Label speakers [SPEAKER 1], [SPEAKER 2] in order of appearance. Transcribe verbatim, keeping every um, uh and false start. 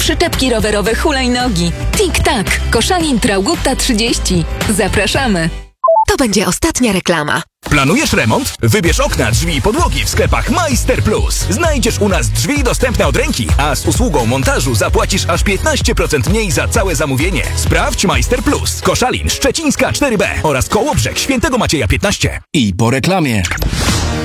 [SPEAKER 1] Przyczepki rowerowe hulajnogi. Tik-tak. Koszalin Traugutta trzydzieści. Zapraszamy.
[SPEAKER 2] To będzie ostatnia reklama.
[SPEAKER 3] Planujesz remont? Wybierz okna, drzwi i podłogi w sklepach Majster Plus. Znajdziesz u nas drzwi dostępne od ręki, a z usługą montażu zapłacisz aż piętnaście procent mniej za całe zamówienie. Sprawdź Majster Plus. Koszalin, Szczecińska cztery B oraz Kołobrzeg, Świętego Macieja piętnaście.
[SPEAKER 4] I po reklamie.